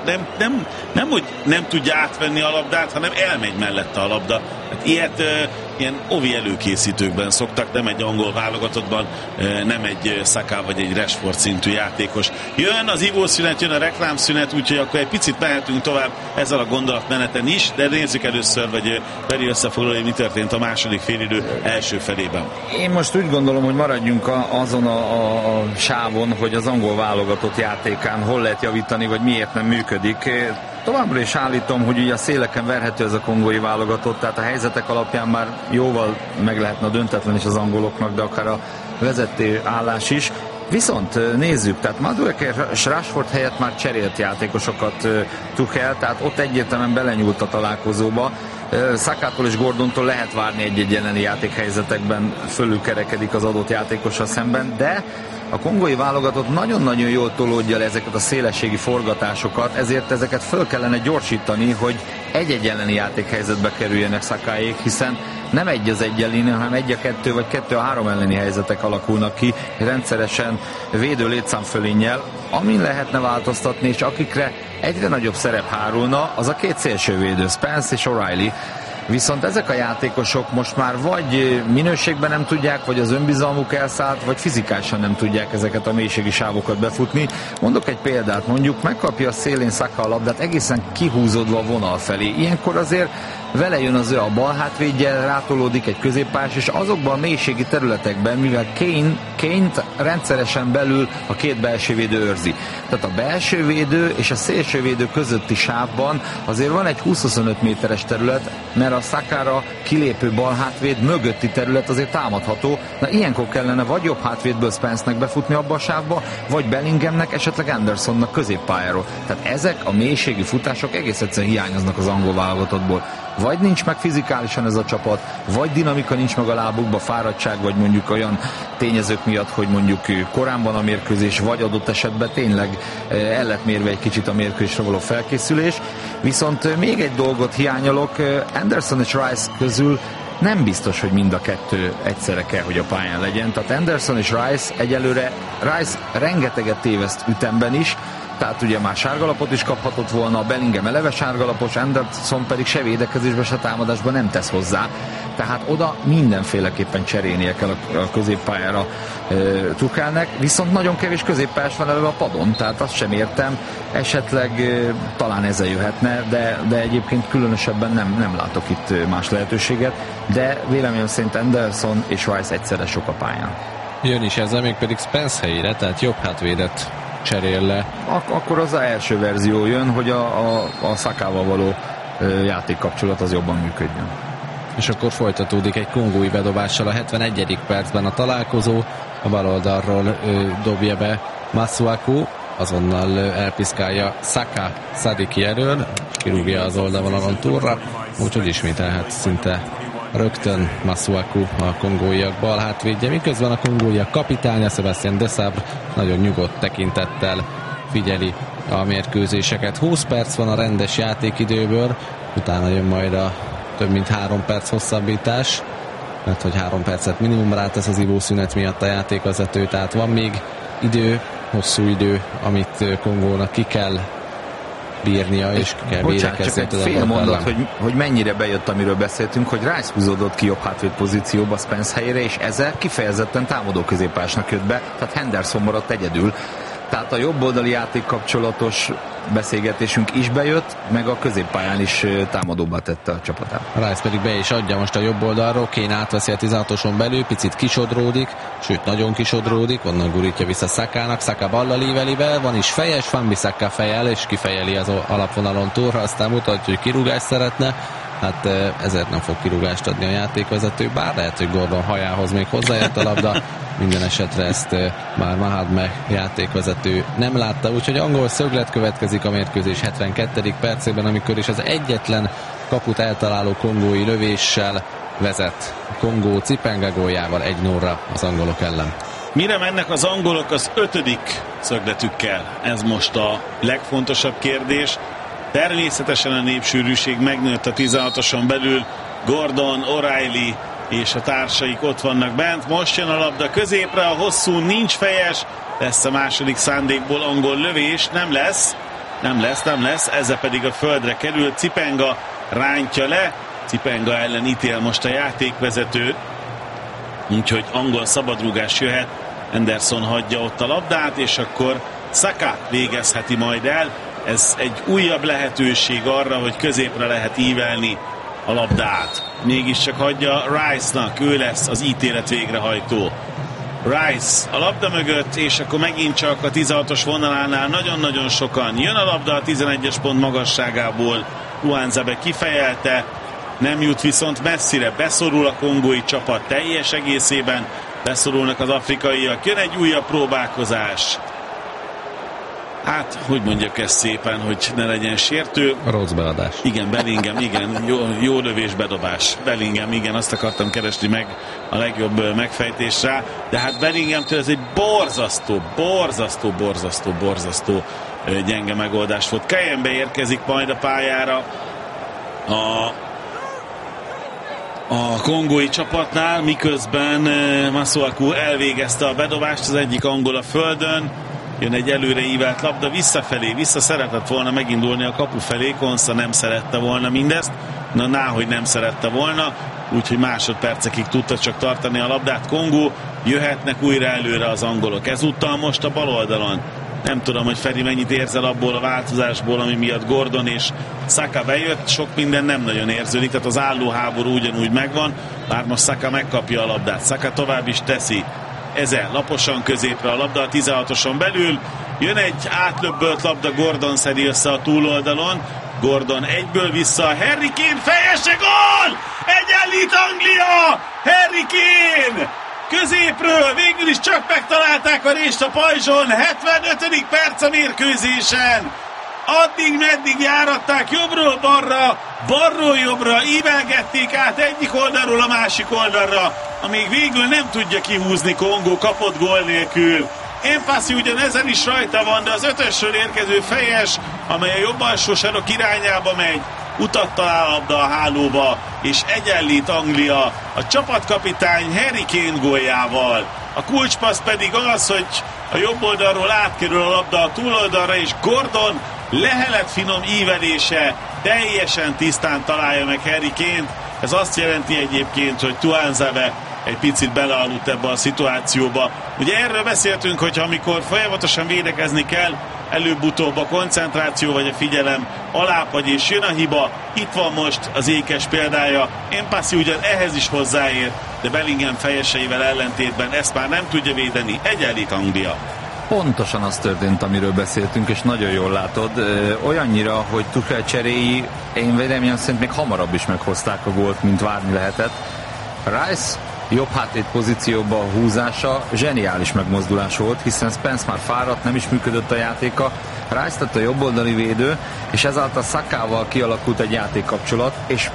Speaker 4: nem hogy nem tudja átvenni a labdát, hanem elmegy mellette a labda. Hát ilyet ilyen ovi előkészítőkben szoktak, nem egy angol válogatottban, nem egy Saka vagy egy Rashford szintű játékos. Jön az ivószünet, jön a reklámszünet, úgyhogy akkor egy picit mehetünk tovább ezzel a gondolatmeneten is, de nézzük először, vagy Peri összefoglalja, mi történt a második félidő első felében.
Speaker 5: Én most úgy gondolom, hogy maradjunk azon a sávon, hogy az angol válogatott játékán hol lehet javítani, vagy miért nem működik. Továbbra is állítom, hogy ugye a széleken verhető ez a kongói válogatott, tehát a helyzetek alapján már jóval meg lehetne a döntetlen is az angoloknak, de akár a vezető állás is. Viszont nézzük, tehát Madueke és Rashford helyett már cserélt játékosokat Tuchel, tehát ott egyértelműen belenyúlt a találkozóba. Sakától és Gordontól lehet várni egy-egy jelenlegi játékhelyzetekben, fölülkerekedik az adott játékossal szemben, de a kongói válogatott nagyon-nagyon jól tolódja le ezeket a szélességi forgatásokat, ezért ezeket föl kellene gyorsítani, hogy egy-egy elleni játékhelyzetbe kerüljenek Sakáék, hiszen nem egy az egy elleni, hanem 1-2 vagy 2-3 elleni helyzetek alakulnak ki, rendszeresen védő létszámfölénnyel, amin lehetne változtatni, és akikre egyre nagyobb szerep hárulna, az a két szélsővédő, Spence és O'Reilly. Viszont ezek a játékosok most már vagy minőségben nem tudják, vagy az önbizalmuk elszállt, vagy fizikálisan nem tudják ezeket a mélységi sávokat befutni. Mondok egy példát, mondjuk megkapja a szélén Saka a labdát egészen kihúzódva a vonal felé. Ilyenkor azért vele jön az ő a bal hátvédje, rátolódik egy középpályás, és azokban a mélységi területekben, mivel Kane-t rendszeresen belül a két belső védő őrzi. Tehát a belső védő és a szélső védő közötti sávban azért van egy 20-25 méteres terület, mert a Sakára kilépő bal hátvéd mögötti terület azért támadható. Na ilyenkor kellene vagy jobb hátvédből Spence-nek befutni abba a sávba, vagy Bellinghamnek, esetleg Andersonnak középpályáról. Tehát ezek a mélységi futások egész egyszerűen hiányoznak az angol válogatottból. Vagy nincs meg fizikálisan ez a csapat, vagy dinamika nincs meg a lábukba, fáradtság, vagy mondjuk olyan tényezők miatt, hogy mondjuk korán van a mérkőzés, vagy adott esetben tényleg el lett mérve egy kicsit a mérkőzésre való felkészülés. Viszont még egy dolgot hiányolok, Anderson és Rice közül nem biztos, hogy mind a kettő egyszerre kell, hogy a pályán legyen. Tehát Anderson és Rice egyelőre, Rice rengeteget téveszt ütemben is, tehát ugye már sárgalapot is kaphatott volna, a Bellingham eleve sárgalapos, Anderson pedig se védekezésben, se támadásban nem tesz hozzá. Tehát oda mindenféleképpen cserélnie kell a középpályára Tuchelnek, viszont nagyon kevés középpályás van eleve a padon, tehát azt sem értem, esetleg talán ezzel jöhetne, de egyébként különösebben nem látok itt más lehetőséget, de véleményem szerint Anderson és Rice egyszerre sok a pályán.
Speaker 3: Jön is ezzel még pedig Spence helyére, tehát jobb hátvédet cserél le.
Speaker 5: Akkor az első verzió jön, hogy a Sakával való játékkapcsolat az jobban működjön.
Speaker 3: És akkor folytatódik egy kongói bedobással a 71. percben a találkozó. A bal oldalról dobja be Masuaku, azonnal elpiszkálja Saka Sadiki elől, kirúgja az oldalvonalon túlra, úgyhogy ismételhet szinte rögtön Masuaku a kongóiak bal hátvédje, miközben a kongóiak kapitánya Sébastien Desabre nagyon nyugodt tekintettel figyeli a mérkőzéseket. 20 perc van a rendes játékidőből, utána jön majd a több mint 3 perc hosszabbítás. mert hogy 3 percet minimumra rátesz az ivószünet miatt a játékvezető, tehát van még idő, hosszú idő, amit Kongónak ki kell bírnia, és ki kell védekezni.
Speaker 5: Csak egy fél mondat, hogy mennyire bejött, amiről beszéltünk, hogy Rice húzódott ki jobb hátvéd pozícióba Spence helyére, és ezzel kifejezetten támadó középpásnak jött be, tehát Henderson maradt egyedül. Tehát a jobboldali játékkapcsolatos beszélgetésünk is bejött, meg a középpályán is támadóbbá tette a csapatát.
Speaker 3: Rice pedig be is adja most a jobb oldalról, Kane átveszi a 16-oson belül, picit kisodródik, sőt nagyon kisodródik, onnan gurítja vissza Szakának, Szaka ballal íveli be, van is fejes, Wan-Bissaka fejel, és kifejeli az alapvonalon túlra, aztán mutatja, hogy kirúgást szeretne, hát ezért nem fog kirúgást adni a játékvezető, bár lehet, hogy Gordon hajához még hozzájött a labda, minden esetre ezt már Mahatme játékvezető nem látta, úgyhogy angol szöglet következik a mérkőzés 72. percében, amikor is az egyetlen kaput eltaláló kongói lövéssel vezet Kongó Cipenga góljával 1-0-ra az angolok ellen.
Speaker 4: Mire mennek az angolok az 5. szögletükkel? Ez most a legfontosabb kérdés. Természetesen a népsűrűség megnőtt a 16-oson belül, Gordon, O'Reilly és a társaik ott vannak bent. Most jön a labda középre, a hosszú nincs fejes, lesz a második szándékból angol lövés, nem lesz, ezzel pedig a földre kerül, Cipenga rántja le, Cipenga ellen ítél most a játékvezető, úgyhogy angol szabadrúgás jöhet, Henderson hagyja ott a labdát, és akkor Saka végezheti majd el. Ez egy újabb lehetőség arra, hogy középre lehet ívelni a labdát. Mégiscsak hagyja Rice-nak, ő lesz az ítélet végrehajtó. Rice a labda mögött, és akkor megint csak a 16-os vonalánál nagyon-nagyon sokan. Jön a labda a 11-es pont magasságából, Tuanzebe kifejelte, nem jut viszont messzire, beszorul a kongói csapat teljes egészében, beszorulnak az afrikaiak, jön egy újabb próbálkozás. Hát, hogy mondjak ezt szépen, hogy ne legyen sértő.
Speaker 3: Rossz beadás.
Speaker 4: Igen, Bellingham, igen, jó lövés, bedobás. Bellingham, igen, azt akartam keresni meg a legjobb megfejtés rá, de hát Bellinghamtől ez egy borzasztó gyenge megoldás volt. Kayembe érkezik majd a pályára a kongói csapatnál, miközben Masuaku elvégezte a bedobást, az egyik angol a földön. Jön egy előre ívelt labda, vissza szeretett volna megindulni a kapu felé, Konsa nem szerette volna mindezt, hogy nem szerette volna, úgyhogy másodpercekig tudta csak tartani a labdát Kongó, jöhetnek újra előre az angolok. Ezúttal most a bal oldalon. Nem tudom, hogy Feri mennyit érzel abból a változásból, ami miatt Gordon és Saka bejött, sok minden nem nagyon érződik, tehát az állóháború ugyanúgy megvan, bár most Saka megkapja a labdát. Saka tovább is teszi. Ezen laposan középre a labda a 16-oson belül, jön egy átlöbbölt labda, Gordon szedi össze a túloldalon, Gordon egyből vissza, Harry Kane fejese, gól! Egyenlít Anglia! Harry Kane! Középről végül is csak megtalálták a rést a pajzson, 75. perc a mérkőzésen. Addig-meddig járatták jobbról balról jobbra, ívelgették át egyik oldalról a másik oldalra, amíg végül nem tudja kihúzni Kongó kapott gól nélkül. Mpassi ugyan ezen is rajta van, de az 5-ösről érkező fejes, amely a jobb alsó sarok irányába megy, utat talál labda a hálóba, és egyenlít Anglia a csapatkapitány Harry Kane góljával. A kulcspassz pedig az, hogy a jobb oldalról átkerül a labda a túloldalra, és Gordon lehelet finom ívelése teljesen tisztán találja meg Harry Kane-t. Ez azt jelenti egyébként, hogy Tuanzebe egy picit belealudt ebbe a szituációba. Ugye erről beszéltünk, hogy amikor folyamatosan védekezni kell, előbb-utóbb a koncentráció vagy a figyelem alább, és jön a hiba. Itt van most az ékes példája. Mpassi ugyan ehhez is hozzáér, de Bellingham fejeseivel ellentétben ezt már nem tudja védeni. Egyenlít Anglia.
Speaker 5: Pontosan az történt, amiről beszéltünk, és nagyon jól látod. Olyannyira, hogy Tuchel cseréi, én véleményem szerint még hamarabb is meghozták a gólt, mint várni lehetett. Rice jobb hátvéd pozícióba a húzása zseniális megmozdulás volt, hiszen Spence már fáradt, nem is működött a játéka. Rice lett a jobboldali védő, és ezáltal Sakával kialakult egy játékkapcsolat, és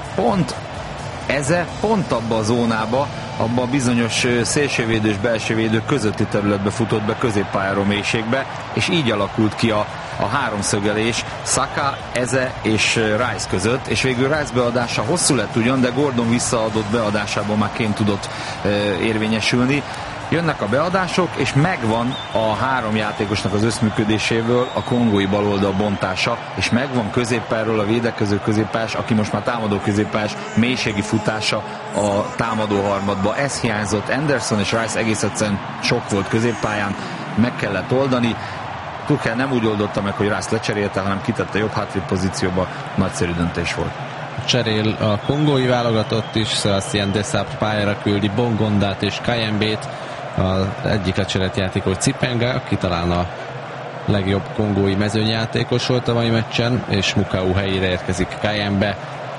Speaker 5: pont abba a zónába, abba a bizonyos szélsővédő és belsővédő közötti területbe futott be, középpályáról mélységbe, és így alakult ki a háromszögelés, Saka, Eze és Rice között, és végül Rice beadása hosszú lett ugyan, de Gordon visszaadott beadásában már Kane tudott érvényesülni. Jönnek a beadások, és megvan a három játékosnak az összműködéséből a kongói baloldal bontása, és megvan középpárról a védekező középpárs, aki most már támadó középpárs, mélységi futása a támadó harmadba. Ez hiányzott, Anderson és Rice egész egyszerűen sok volt középpályán, meg kellett oldani. Tuchel nem úgy oldotta meg, hogy Rice lecserélte, hanem kitette jobb hátvéd pozícióba, nagyszerű döntés volt.
Speaker 3: Cserél a kongói válogatott is, Sebastian Desabre pályára küldi Bongondát és Kayembét, az egyik lecserélt játékos Cipenga, aki talán a legjobb kongói mezőnyjátékos volt a mai meccsen, és Mukau helyére érkezik Kayembe.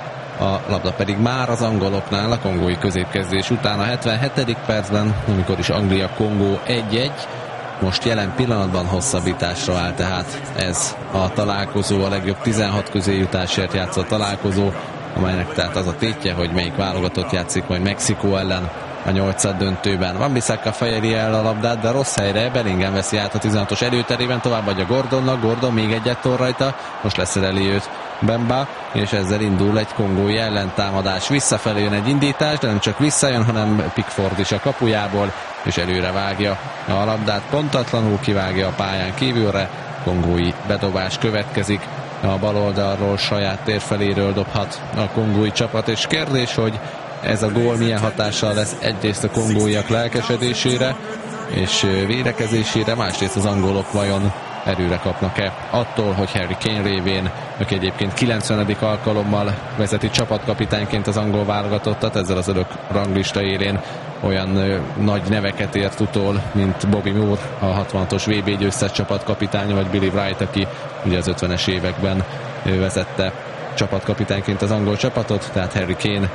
Speaker 3: A labda pedig már az angoloknál a kongói középkezdés után a 77. percben, amikor is Anglia-Kongó 1-1, most jelen pillanatban hosszabbításra áll, tehát ez a találkozó, a legjobb 16 közé jutásért játszott találkozó, amelynek tehát az a tétje, hogy melyik válogatott játszik majd Mexikó ellen a 8. döntőben. Wan-Bissaka fejeli el a labdát, de rossz helyre, Bellingham veszi át a 16-os előterében, továbbadja Gordonnak, Gordon még egyet tol rajta, most leszereli őt Bemba, és ezzel indul egy kongói ellentámadás. Visszafelé jön egy indítás, de nem csak visszajön, hanem Pickford is a kapujából, és előre vágja a labdát, pontatlanul kivágja a pályán kívülre, kongói bedobás következik. A bal oldalról saját térfeléről dobhat a kongói csapat, és kérdés, hogy ez a gól milyen hatással lesz egyrészt a kongóiak lelkesedésére és védekezésére, másrészt az angolok vajon erőre kapnak-e attól, hogy Harry Kane révén, aki egyébként 90. alkalommal vezeti csapatkapitányként az angol válogatottat, ezzel az örök ranglista élén olyan nagy neveket ért utol, mint Bobby Moore, a 66-os VB győztes csapatkapitánya, vagy Billy Wright, aki ugye az 50-es években vezette csapatkapitányként az angol csapatot, tehát Harry Kane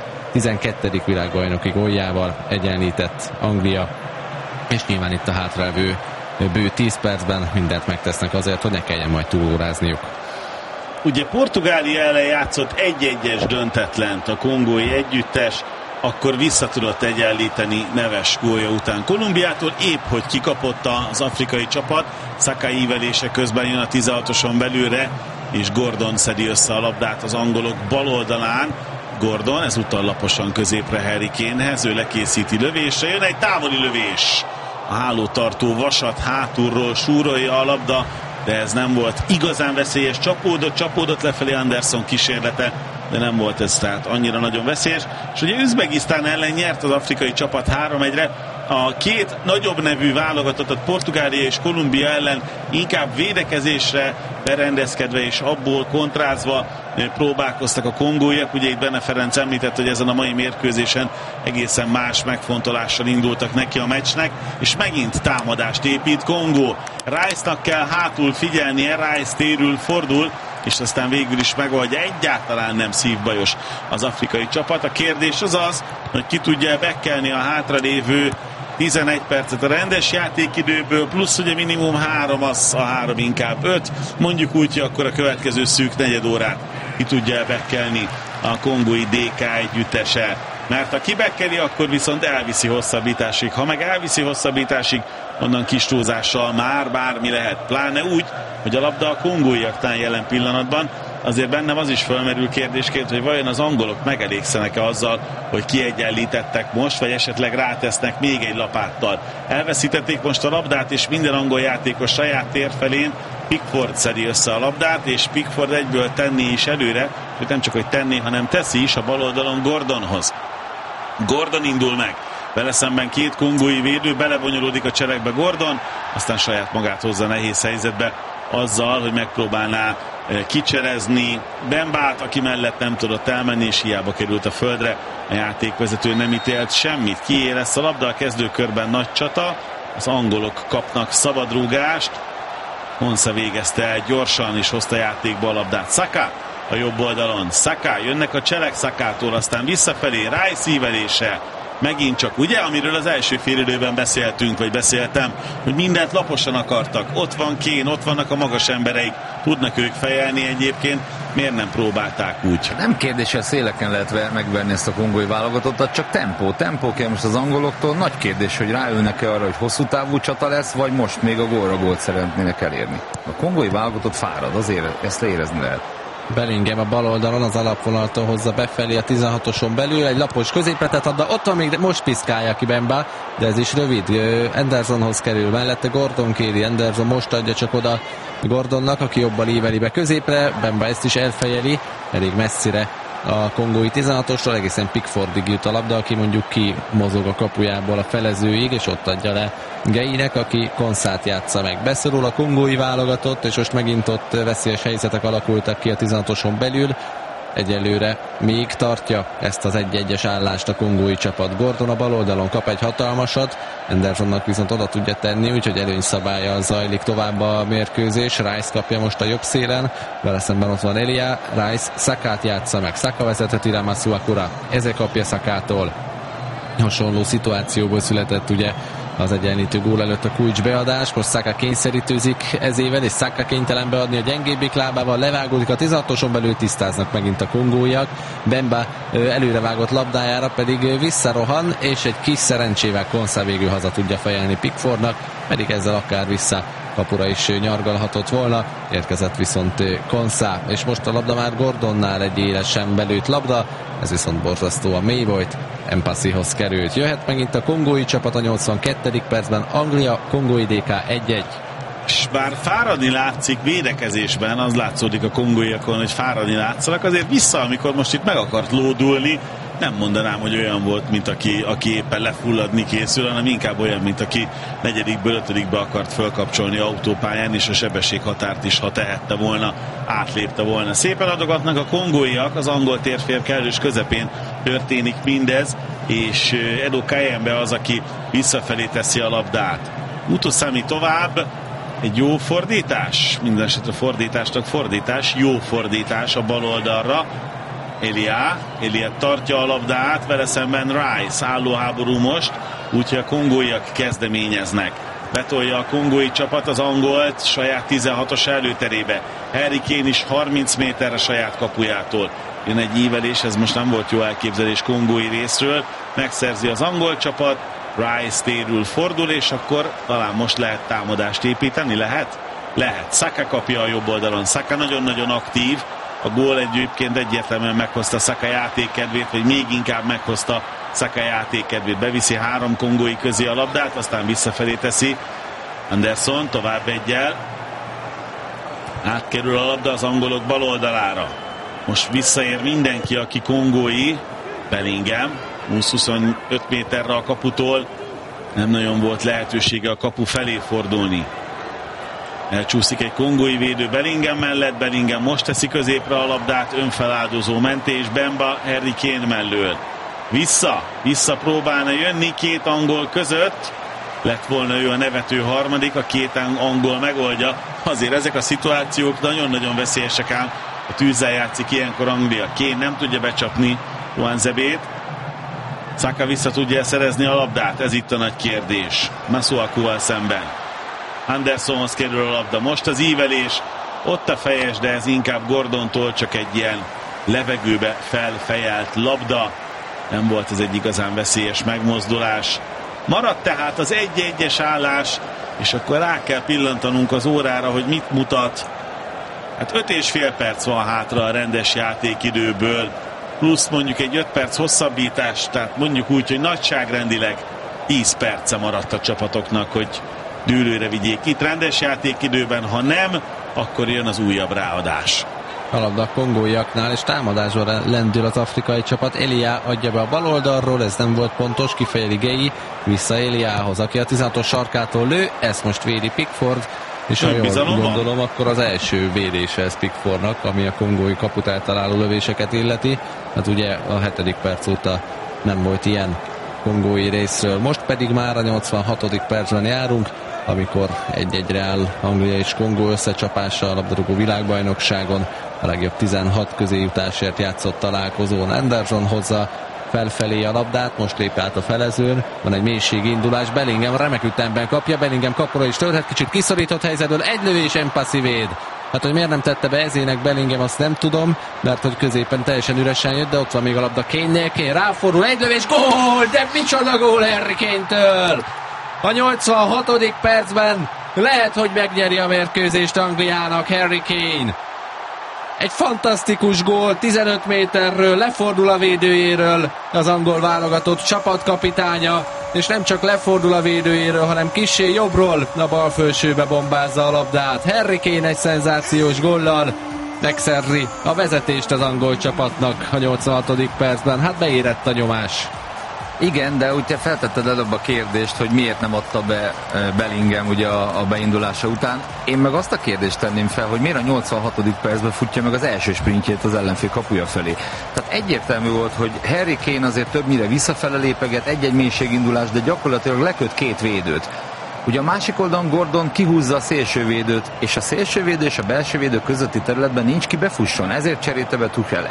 Speaker 3: 12. világbajnoki góljával egyenlített Anglia, és nyilván itt a hátralévő bő 10 percben mindent megtesznek azért, hogy ne kelljen majd túlórázniuk.
Speaker 4: Ugye Portugália ellen játszott 1-1-es döntetlent a kongói együttes, akkor vissza tudott egyenlíteni Neves gólja után Kolumbiától, épp hogy kikapott az afrikai csapat, Saka ívelése közben jön a 16-oson belőle, és Gordon szedi össze a labdát az angolok bal oldalán. Gordon ezúttal laposan középre Harry Kanehez, ő lekészíti lövésre, jön egy távoli lövés. A hálótartó vasat hátulról súrolja a labda, de ez nem volt igazán veszélyes, csapódott lefelé Anderson kísérlete, de nem volt ez tehát annyira nagyon veszélyes. És ugye Üzbegisztán ellen nyert az afrikai csapat 3-1-re, a két nagyobb nevű válogatottat, Portugália és Kolumbia ellen inkább védekezésre berendezkedve és abból kontrázva próbálkoztak a kongóiak. Ugye itt Benne Ferenc említett, hogy ezen a mai mérkőzésen egészen más megfontolással indultak neki a meccsnek, és megint támadást épít Kongó. Rice-nak kell hátul figyelnie, Rice térül, fordul, és aztán végül is megoldja, egyáltalán nem szívbajos az afrikai csapat. A kérdés az az, hogy ki tudja bekkelni a hátralévő 11 percet a rendes játékidőből, plusz ugye minimum 3, az a 3 inkább 5, mondjuk úgy, hogy akkor a következő szűk negyed órát ki tudja bekkelni a kongói DK együttese. Mert ha kibekkeli, akkor viszont elviszi hosszabbításig. Ha meg elviszi hosszabbításig, onnan kis túlzással már bármi lehet. Pláne úgy, hogy a labda a kongóiaknál jelen pillanatban. Azért bennem az is felmerül kérdésként, hogy vajon az angolok megelégszenek-e azzal, hogy kiegyenlítettek most, vagy esetleg rátesznek még egy lapáttal. Elveszítették most a labdát, és minden angol játékos saját térfelén. Pickford szedi össze a labdát, és Pickford egyből tenni is előre, hogy nem csak hogy tenni, hanem teszi is a bal oldalon Gordonhoz. Gordon indul meg, vele szemben két kongói védő, belebonyolódik a cselekbe Gordon, aztán saját magát hozza nehéz helyzetbe azzal, hogy megpróbálná kicserezni Bembát, aki mellett nem tudott elmenni, és hiába került a földre. A játékvezető nem ítélt semmit. Kié lesz a labda, a kezdőkörben nagy csata, az angolok kapnak szabadrúgást. Monsa végezte el gyorsan, és hozta játékba a labdát. Saka a jobb oldalon. Saka, jönnek a cselek Sakától, aztán visszafelé, Rice ívelése. megint csak, ugye, amiről az első félidőben beszéltünk, vagy beszéltem, hogy mindent laposan akartak. Ott van Kane, ott vannak a magas embereik, tudnak ők fejelni egyébként, miért nem próbálták úgy?
Speaker 5: Nem kérdés, hogy széleken lehet megverni ezt a kongói válogatottat, csak tempó kell most az angoloktól. Nagy kérdés, hogy ráülnek-e arra, hogy hosszú távú csata lesz, vagy most még a gólra gólt szeretnének elérni. A kongói válogatott fárad, azért ezt érezni lehet.
Speaker 3: Bellingham a bal oldalon az alapvonaltól hozza befelé a 16-oson belül, egy lapos középletet ad, de ott van még, most piszkálja ki Bemba, de ez is rövid. Andersonhoz kerül, mellette Gordon kéri, Anderson most adja csak oda Gordonnak, aki jobban íveli be középre, Bemba ezt is elfejeli, elég messzire a kongói 16-osról, egészen Pickfordig jut a labda, aki mondjuk ki mozog a kapujából a felezőig, és ott adja le Geinek, aki Konszát játsza meg. Beszorul a kongói válogatott, és most megint ott veszélyes helyzetek alakultak ki a 16-oson belül. Egyelőre még tartja ezt az 1-1-es állást a kongói csapat. Gordon a bal oldalon kap egy hatalmasat, Andersonnak viszont oda tudja tenni, úgyhogy előnyszabállyal zajlik tovább a mérkőzés. Rice kapja most a jobb szélen, vele szemben ott van Elia, Rice Sakát játsza meg, Saka vezetheti rá Masuakura, ezek kapja Sakától. Hasonló szituációból született ugye az egyenlítő gól előtt a kulcs beadás, most Saka kényszerítőzik ezével, és Saka kénytelen beadni a gyengébbik lábával, levágódik a 16-oson belül, tisztáznak megint a kongóiak, Bemba előrevágott labdájára pedig visszarohan, és egy kis szerencsével Konsa végül haza tudja fejelni Pickfordnak, pedig ezzel akár vissza kapura is nyargalhatott volna, érkezett viszont Konsa, és most a labda már Gordonnál egy élesen belőtt labda, ez viszont borzasztóan mély volt, Mpassihoz került. Jöhet megint a kongói csapat a 82. percben, Anglia, kongói DK 1-1.
Speaker 4: És bár fáradni látszik védekezésben, az látszódik a kongóiakon, hogy fáradni látszanak, azért vissza, amikor most itt meg akart lódulni, nem mondanám, hogy olyan volt, mint aki éppen lefulladni készül, hanem inkább olyan, mint aki 4-ből 5-be akart fölkapcsolni autópályán, és a sebességhatárt is, ha tehette volna, átlépte volna. Szépen adogatnak a kongóiak, az angol térfél kellős közepén történik mindez, és Edo Kayembe az, aki visszafelé teszi a labdát. Mutusami tovább, egy jó fordítás, minden esetre fordítás, jó fordítás a bal oldalra. Elia tartja a labdát, vele szemben Rice, állóháború most, úgyhogy a kongóiak kezdeményeznek. Betolja a kongói csapat az angolt saját 16-os előterébe. Harry Kane is 30 méterre saját kapujától. Jön egy ívelés, ez most nem volt jó elképzelés kongói részről. Megszerzi az angol csapat, Rice térül, fordul, és akkor talán most lehet támadást építeni, lehet? Lehet. Saka kapja a jobb oldalon. Saka nagyon-nagyon aktív. A gól egyébként egyértelműen meghozta Saka játékkedvét, vagy még inkább meghozta Saka játékkedvét. Beviszi 3 kongói közé a labdát, aztán visszafelé teszi. Anderson tovább egyel. Átkerül a labda az angolok bal oldalára. Most visszaér mindenki, aki kongói. Bellingham 20-25 méterre a kaputól. Nem nagyon volt lehetősége a kapu felé fordulni. Elcsúszik egy kongói védő Bellingham mellett, Bellingham most teszi középre a labdát, önfeláldozó mentés, Bemba Harry Kane mellől. Vissza próbálna jönni két angol között, lett volna ő a nevető harmadik, a két angol megoldja. Azért ezek a szituációk nagyon-nagyon veszélyesek ám. A tűzzel játszik ilyenkor Anglia. Kane nem tudja becsapni Tuanzebét. Saka vissza tudja szerezni a labdát, ez itt a nagy kérdés. Masuakuval szemben. Andersonhoz kerül a labda. Most az ívelés, ott a fejes, de ez inkább Gordontól csak egy ilyen levegőbe felfejelt labda. Nem volt ez egy igazán veszélyes megmozdulás. Maradt tehát az 1-1-es állás, és akkor rá kell pillantanunk az órára, hogy mit mutat. Hát 5,5 perc van hátra a rendes játékidőből, plusz mondjuk egy 5 perc hosszabbítás, tehát mondjuk úgy, hogy nagyságrendileg 10 perce maradt a csapatoknak, hogy dűlőre vigyék itt rendes játékidőben, ha nem, akkor jön az újabb ráadás.
Speaker 3: A labda a kongóiaknál, és támadásra lendül az afrikai csapat. Elia adja be a bal oldalról, ez nem volt pontos, kifejeli Gei, vissza Eliához, aki a 16-os sarkától lő, ezt most védi Pickford, és ha jól gondolom, akkor az első védése ez Pickfordnak, ami a kongói kaput eltaláló lövéseket illeti. Hát ugye a 7. perc óta nem volt ilyen kongói részről. Most pedig már a 86. percben járunk, amikor 1-1-re áll Anglia és Kongó összecsapása a labdarúgó világbajnokságon. A legjobb 16 közé jutásért játszott találkozón. Anderson hozza felfelé a labdát, most lép át a felezőn, van egy mélységi indulás, Bellingham remek ütemben kapja, Bellingham kapura is törhet, kicsit kiszorított helyzetből, egy lövés, Mpassi véd. Hát, hogy miért nem tette be ezének Bellingham, azt nem tudom, mert hogy középen teljesen üresen jött, de ott van még a labda Kane-nél, Kane ráfordul, egy lövés, gól, de micsoda gól Harry Kane-től! A 86. percben lehet, hogy megnyeri a mérkőzést Angliának Harry Kane. Egy fantasztikus gól, 15 méterről lefordul a védőjéről az angol válogatott csapatkapitánya, és nem csak lefordul a védőjéről, hanem kissé jobbról a bal fölsőbe bombázza a labdát. Harry Kane egy szenzációs góllal megszerzi a vezetést az angol csapatnak a 86. percben. Hát beérett a nyomás.
Speaker 5: Igen, de ugye feltetted előbb a kérdést, hogy miért nem adta be Bellingham ugye a beindulása után. Én meg azt a kérdést tenném fel, hogy miért a 86. percben futja meg az első sprintjét az ellenfél kapuja felé. Tehát egyértelmű volt, hogy Harry Kane azért többnyire visszafele lépeget, egy-egy mélységindulás, de gyakorlatilag leköt két védőt. Ugye a másik oldalon Gordon kihúzza a szélsővédőt, és a szélsővédő és a belsővédő közötti területben nincs ki befusson. Ezért cserélte be Tuchel.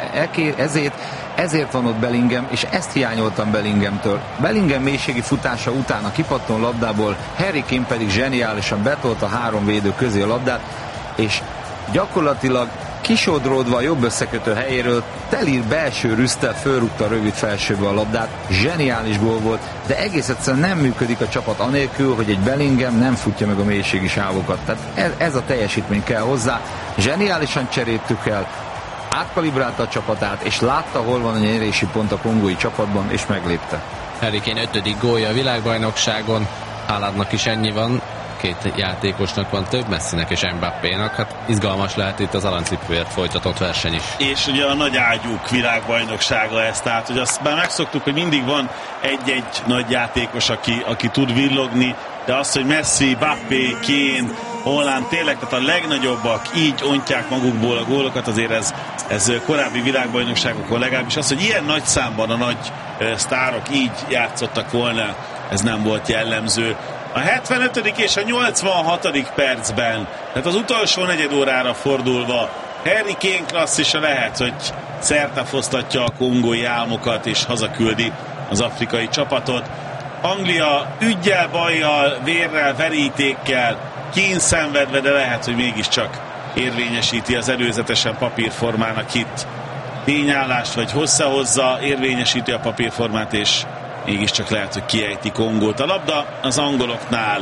Speaker 5: Ezért van ott Bellingham, és ezt hiányoltam Bellinghamtől. Bellingham mélységi futása után a kipatton labdából, Harry Kane pedig zseniálisan betolta a három védő közé a labdát, és gyakorlatilag kisodródva a jobb összekötő helyéről telír belső rüsztel fölrúgta a rövid felsőbe a labdát, zseniális gól volt, de egész egyszerűen nem működik a csapat anélkül, hogy egy Bellingham nem futja meg a mélységi sávokat. Tehát ez a teljesítmény kell hozzá. Zseniálisan cseréltük el, átkalibrálta a csapatát, és látta, hol van a nyerési pont a kongói csapatban, és meglépte.
Speaker 3: Harry Kane 5. gólja a világbajnokságon, Haalandnak is ennyi van, két játékosnak van több, Messinek és Mbappénak, hát izgalmas lehet itt az aranycipőért folytatott verseny is.
Speaker 4: És ugye a nagy ágyúk világbajnoksága ez, tehát hogy azt már megszoktuk, hogy mindig van egy-egy nagy játékos, aki tud villogni, de az, hogy Messi, Mbappé, Kane, Haaland tényleg, tehát a legnagyobbak így ontják magukból a gólokat, azért ez korábbi világbajnokságokon legalábbis az, hogy ilyen nagy számban a nagy sztárok így játszottak volna, ez nem volt jellemző. A 75. és a 86. percben, tehát az utolsó negyed órára fordulva, Harry Kane klasszisa lehet, hogy szertefosztatja a kongói álmokat és hazaküldi az afrikai csapatot. Anglia üggyel, bajjal, vérrel, verítékkel, kínszenvedve, de lehet, hogy mégiscsak érvényesíti az előzetesen papírformának itt tényállást, vagy hosszahozza, érvényesíti a papírformát, és mégiscsak lehet, hogy kiejti Kongót. A labda az angoloknál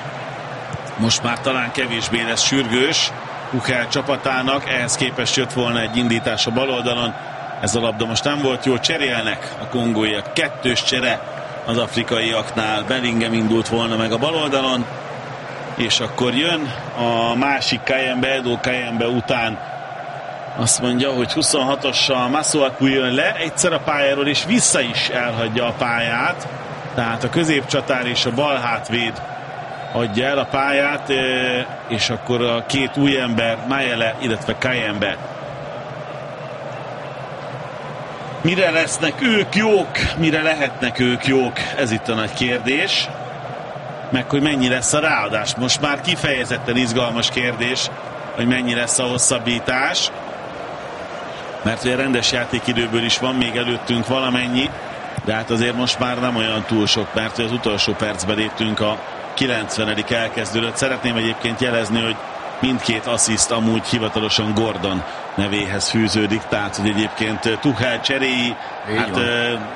Speaker 4: most már talán kevésbé lesz sürgős Tuchel csapatának, ehhez képest jött volna egy indítás a bal oldalon. Ez a labda most nem volt jó, cserélnek a kongóiak, kettős csere az afrikaiaknál. Bellingham indult volna meg a bal oldalon, és akkor jön a másik Kayembe, Edo Kayembe után. Azt mondja, hogy 26-ossal Masuaku jön le egyszer a pályáról, és vissza is elhagyja a pályát. Tehát a középcsatár és a bal hátvéd adja el a pályát, és akkor a két új ember, Mayele, illetve Kayembe. Mire lesznek ők jók? Mire lehetnek ők jók? Ez itt a nagy kérdés. Meg hogy mennyi lesz a ráadás. Most már kifejezetten izgalmas kérdés, hogy mennyi lesz a hosszabbítás. Mert ugye rendes játékidőből is van még előttünk valamennyi, de hát azért most már nem olyan túl sok, mert az utolsó percben léptünk, a 90. elkezdődött. Szeretném egyébként jelezni, hogy mindkét assziszt amúgy hivatalosan Gordon nevéhez fűződik, tehát hogy egyébként Tuchel cseréi, hát